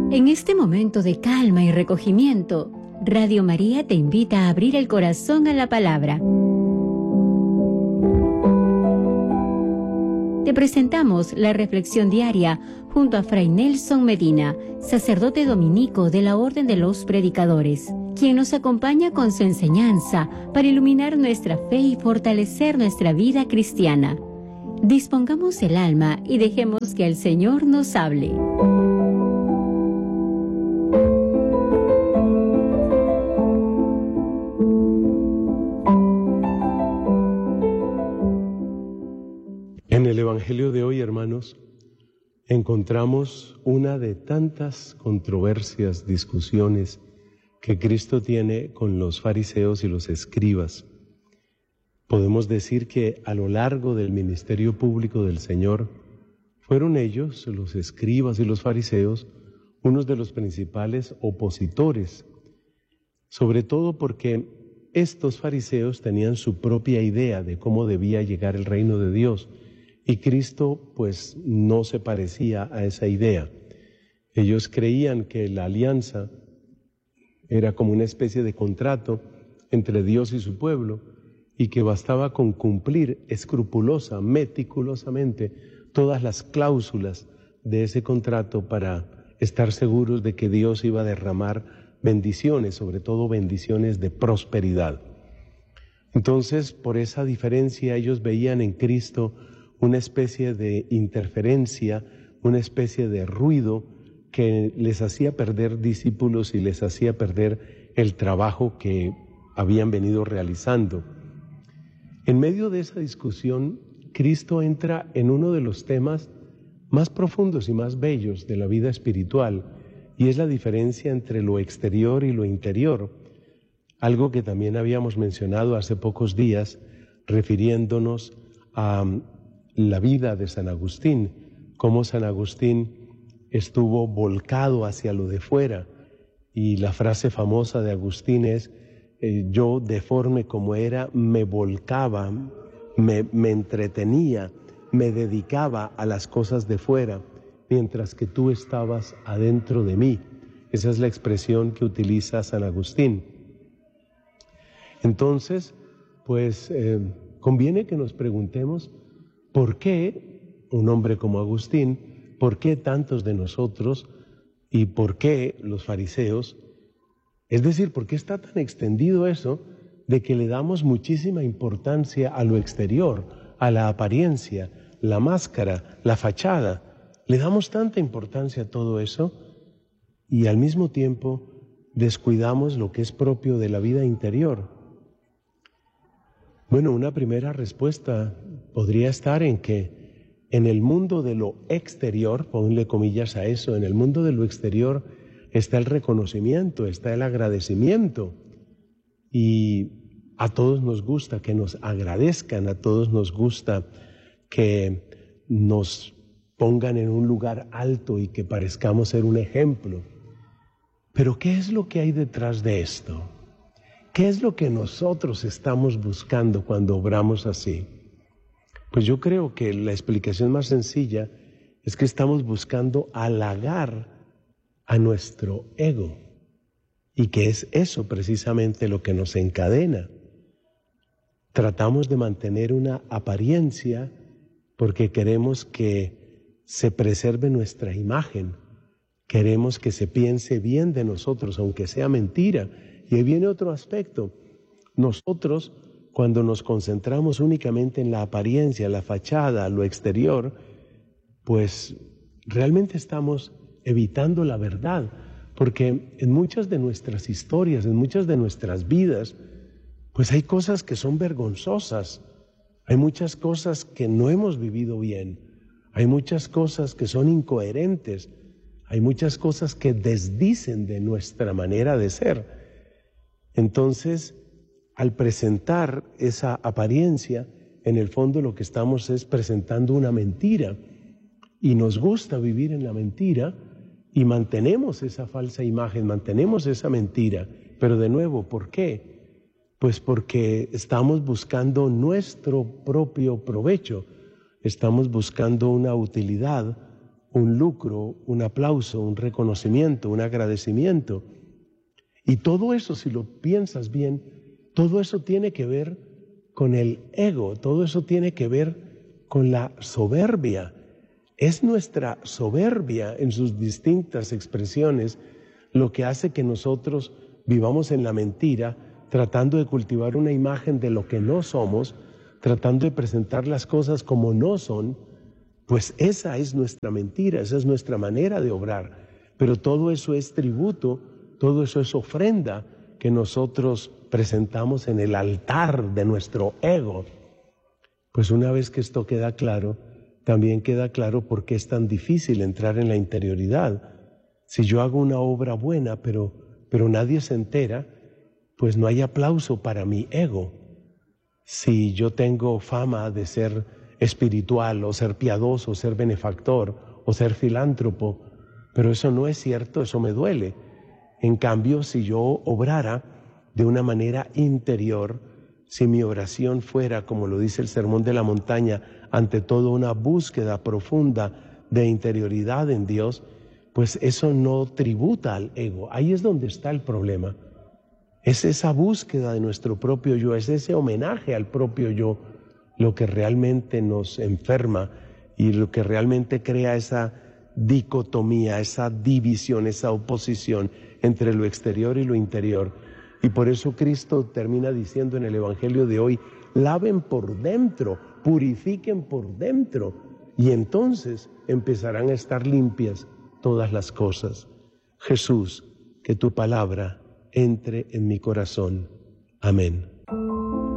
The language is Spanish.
En este momento de calma y recogimiento, Radio María te invita a abrir el corazón a la palabra. Te presentamos la reflexión diaria junto a Fray Nelson Medina, sacerdote dominico de la Orden de los Predicadores, quien nos acompaña con su enseñanza para iluminar nuestra fe y fortalecer nuestra vida cristiana. Dispongamos el alma y dejemos que el Señor nos hable. En el Evangelio de hoy, hermanos, encontramos una de tantas controversias, discusiones que Cristo tiene con los fariseos y los escribas. Podemos decir que a lo largo del ministerio público del Señor, fueron ellos, los escribas y los fariseos, unos de los principales opositores, sobre todo porque estos fariseos tenían su propia idea de cómo debía llegar el reino de Dios, y Cristo pues no se parecía a esa idea. Ellos creían que la alianza era como una especie de contrato entre Dios y su pueblo y que bastaba con cumplir escrupulosa, meticulosamente todas las cláusulas de ese contrato para estar seguros de que Dios iba a derramar bendiciones, sobre todo bendiciones de prosperidad. Entonces, por esa diferencia, ellos veían en Cristo una especie de interferencia, una especie de ruido que les hacía perder discípulos y les hacía perder el trabajo que habían venido realizando. En medio de esa discusión, Cristo entra en uno de los temas más profundos y más bellos de la vida espiritual, y es la diferencia entre lo exterior y lo interior, algo que también habíamos mencionado hace pocos días, refiriéndonos a la vida de San Agustín, cómo San Agustín estuvo volcado hacia lo de fuera, y la frase famosa de Agustín es: yo deforme como era, me volcaba, me entretenía, me dedicaba a las cosas de fuera, mientras que tú estabas adentro de mí. Esa es la expresión que utiliza San Agustín. Entonces, pues conviene que nos preguntemos por qué un hombre como Agustín, por qué tantos de nosotros y por qué los fariseos, es decir, por qué está tan extendido eso de que le damos muchísima importancia a lo exterior, a la apariencia, la máscara, la fachada. Le damos tanta importancia a todo eso y al mismo tiempo descuidamos lo que es propio de la vida interior. Bueno, una primera respuesta podría estar en que en el mundo de lo exterior, ponle comillas a eso, en el mundo de lo exterior está el reconocimiento, está el agradecimiento, y a todos nos gusta que nos agradezcan, a todos nos gusta que nos pongan en un lugar alto y que parezcamos ser un ejemplo. Pero ¿qué es lo que hay detrás de esto? ¿Qué es lo que nosotros estamos buscando cuando obramos así? Pues yo creo que la explicación más sencilla es que estamos buscando halagar a nuestro ego, y que es eso precisamente lo que nos encadena. Tratamos de mantener una apariencia porque queremos que se preserve nuestra imagen, queremos que se piense bien de nosotros, aunque sea mentira. Y ahí viene otro aspecto. Nosotros, cuando nos concentramos únicamente en la apariencia, la fachada, lo exterior, pues realmente estamos evitando la verdad, porque en muchas de nuestras historias, en muchas de nuestras vidas, pues hay cosas que son vergonzosas, hay muchas cosas que no hemos vivido bien, hay muchas cosas que son incoherentes, hay muchas cosas que desdicen de nuestra manera de ser. Entonces, al presentar esa apariencia, en el fondo lo que estamos es presentando una mentira, y nos gusta vivir en la mentira, y mantenemos esa falsa imagen, mantenemos esa mentira. Pero de nuevo, ¿por qué? Pues porque estamos buscando nuestro propio provecho, estamos buscando una utilidad un lucro, un aplauso, un reconocimiento, un agradecimiento. Y todo eso, si lo piensas bien, todo eso tiene que ver con el ego, todo eso tiene que ver con la soberbia. Es nuestra soberbia en sus distintas expresiones lo que hace que nosotros vivamos en la mentira, tratando de cultivar una imagen de lo que no somos, tratando de presentar las cosas como no son. Pues esa es nuestra mentira, esa es nuestra manera de obrar. Pero todo eso es tributo, todo eso es ofrenda que nosotros presentamos en el altar de nuestro ego. Pues una vez que esto queda claro, también queda claro por qué es tan difícil entrar en la interioridad. Si yo hago una obra buena, pero nadie se entera, pues no hay aplauso para mi ego. Si yo tengo fama de ser espiritual, o ser piadoso, o ser benefactor, o ser filántropo, pero eso no es cierto, eso me duele. En cambio, si yo obrara de una manera interior, si mi oración fuera, como lo dice el Sermón de la Montaña, ante todo una búsqueda profunda de interioridad en Dios, pues eso no tributa al ego. Ahí es donde está el problema. Es esa búsqueda de nuestro propio yo, es ese homenaje al propio yo, lo que realmente nos enferma y lo que realmente crea esa dicotomía, esa división, esa oposición entre lo exterior y lo interior. Y por eso Cristo termina diciendo en el Evangelio de hoy, laven por dentro, purifiquen por dentro, y entonces empezarán a estar limpias todas las cosas. Jesús, que tu palabra entre en mi corazón. Amén.